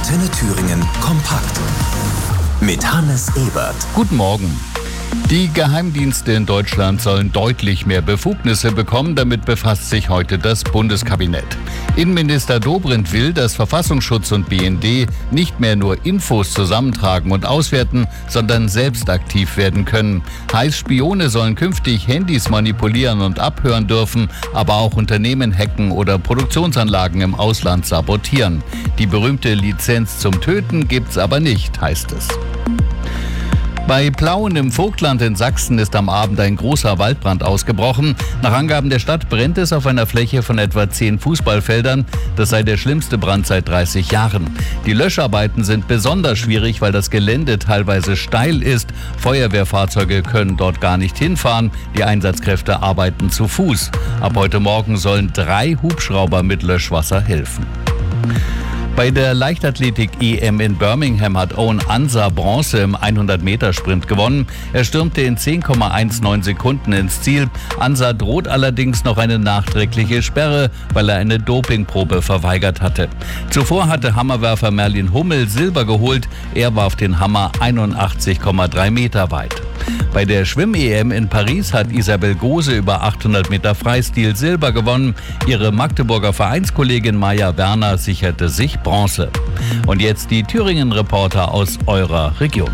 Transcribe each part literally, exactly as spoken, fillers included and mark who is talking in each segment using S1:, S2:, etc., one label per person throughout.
S1: Antenne Thüringen kompakt. Mit Hannes Ebert.
S2: Guten Morgen. Die Geheimdienste in Deutschland sollen deutlich mehr Befugnisse bekommen. Damit befasst sich heute das Bundeskabinett. Innenminister Dobrindt will, dass Verfassungsschutz und B N D nicht mehr nur Infos zusammentragen und auswerten, sondern selbst aktiv werden können. Heißt, Spione sollen künftig Handys manipulieren und abhören dürfen, aber auch Unternehmen hacken oder Produktionsanlagen im Ausland sabotieren. Die berühmte Lizenz zum Töten gibt's aber nicht, heißt es. Bei Plauen im Vogtland in Sachsen ist am Abend ein großer Waldbrand ausgebrochen. Nach Angaben der Stadt brennt es auf einer Fläche von etwa zehn Fußballfeldern. Das sei der schlimmste Brand seit dreißig Jahren. Die Löscharbeiten sind besonders schwierig, weil das Gelände teilweise steil ist. Feuerwehrfahrzeuge können dort gar nicht hinfahren. Die Einsatzkräfte arbeiten zu Fuß. Ab heute Morgen sollen drei Hubschrauber mit Löschwasser helfen. Bei der Leichtathletik-E M in Birmingham hat Owen Ansah Bronze im hundert-Meter-Sprint gewonnen. Er stürmte in zehn Komma neunzehn Sekunden ins Ziel. Ansah droht allerdings noch eine nachträgliche Sperre, weil er eine Dopingprobe verweigert hatte. Zuvor hatte Hammerwerfer Merlin Hummel Silber geholt. Er warf den Hammer einundachtzig Komma drei Meter weit. Bei der Schwimm-E M in Paris hat Isabel Gose über achthundert Meter Freistil Silber gewonnen. Ihre Magdeburger Vereinskollegin Maja Werner sicherte sich Bronze. Und jetzt die Thüringen-Reporter aus eurer Region.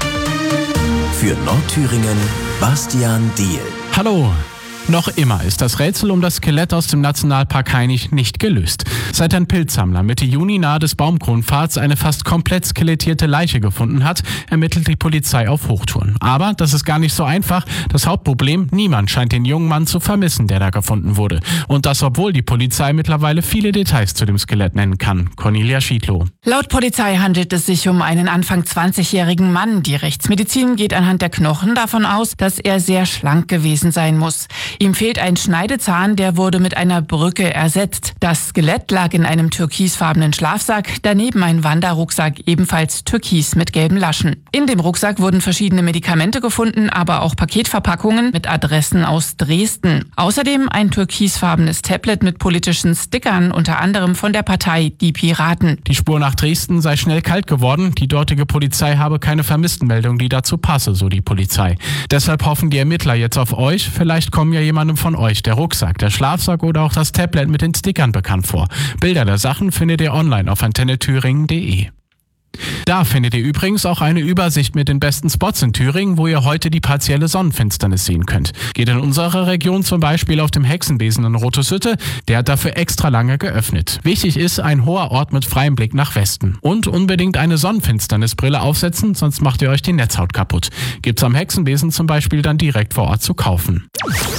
S1: Für Nordthüringen Bastian Diehl.
S3: Hallo. Noch immer ist das Rätsel um das Skelett aus dem Nationalpark Hainich nicht gelöst. Seit ein Pilzsammler Mitte Juni nahe des Baumkronpfads eine fast komplett skelettierte Leiche gefunden hat, ermittelt die Polizei auf Hochtouren. Aber das ist gar nicht so einfach. Das Hauptproblem: niemand scheint den jungen Mann zu vermissen, der da gefunden wurde. Und das, obwohl die Polizei mittlerweile viele Details zu dem Skelett nennen kann. Cornelia Schiedlow.
S4: Laut Polizei handelt es sich um einen Anfang zwanzigjährigen Mann. Die Rechtsmedizin geht anhand der Knochen davon aus, dass er sehr schlank gewesen sein muss. Ihm fehlt ein Schneidezahn, der wurde mit einer Brücke ersetzt. Das Skelett lag in einem türkisfarbenen Schlafsack, daneben ein Wanderrucksack, ebenfalls türkis mit gelben Laschen. In dem Rucksack wurden verschiedene Medikamente gefunden, aber auch Paketverpackungen mit Adressen aus Dresden. Außerdem ein türkisfarbenes Tablet mit politischen Stickern, unter anderem von der Partei Die Piraten.
S3: Die Spur nach Dresden sei schnell kalt geworden. Die dortige Polizei habe keine Vermisstenmeldung, die dazu passe, so die Polizei. Deshalb hoffen die Ermittler jetzt auf euch. Vielleicht kommen ja jemandem von euch der Rucksack, der Schlafsack oder auch das Tablet mit den Stickern bekannt vor. Bilder der Sachen findet ihr online auf antenne thüringen punkt de. Da findet ihr übrigens auch eine Übersicht mit den besten Spots in Thüringen, wo ihr heute die partielle Sonnenfinsternis sehen könnt. Geht in unserer Region zum Beispiel auf dem Hexenbesen in Roteshütte, der hat dafür extra lange geöffnet. Wichtig ist ein hoher Ort mit freiem Blick nach Westen. Und unbedingt eine Sonnenfinsternisbrille aufsetzen, sonst macht ihr euch die Netzhaut kaputt. Gibt's am Hexenbesen zum Beispiel dann direkt vor Ort zu kaufen.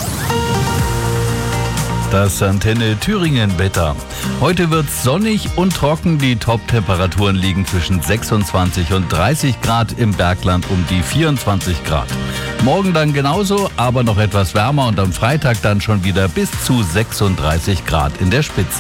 S2: Das Antenne Thüringen Wetter. Heute wird's sonnig und trocken. Die Top-Temperaturen liegen zwischen sechsundzwanzig und dreißig Grad, im Bergland um die vierundzwanzig Grad. Morgen dann genauso, aber noch etwas wärmer und am Freitag dann schon wieder bis zu sechsunddreißig Grad in der Spitze.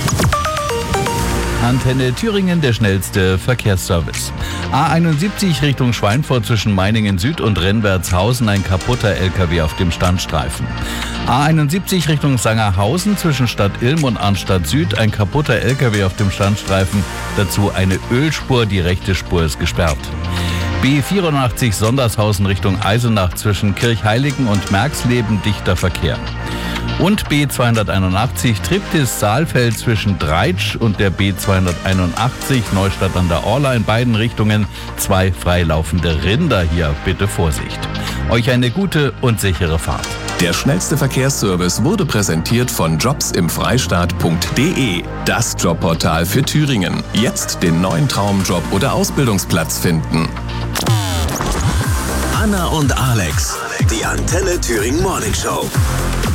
S2: Antenne Thüringen, der schnellste Verkehrsservice. A einundsiebzig Richtung Schweinfurt zwischen Meiningen Süd und Rennwertshausen, ein kaputter L K W auf dem Standstreifen. A einundsiebzig Richtung Sangerhausen zwischen Stadt Ilm und Arnstadt Süd, ein kaputter L K W auf dem Standstreifen. Dazu eine Ölspur, die rechte Spur ist gesperrt. B vierundachtzig Sondershausen Richtung Eisenach zwischen Kirchheiligen und Merxleben, dichter Verkehr. Und B zweihunderteinundachtzig Triptis-Saalfeld zwischen Dreitsch und der B zweihunderteinundachtzig Neustadt an der Orla in beiden Richtungen. Zwei freilaufende Rinder hier, bitte Vorsicht. Euch eine gute und sichere Fahrt.
S1: Der schnellste Verkehrsservice wurde präsentiert von jobs im freistaat punkt de. Das Jobportal für Thüringen. Jetzt den neuen Traumjob oder Ausbildungsplatz finden. Anna und Alex, die Antenne Thüringen Morning Show.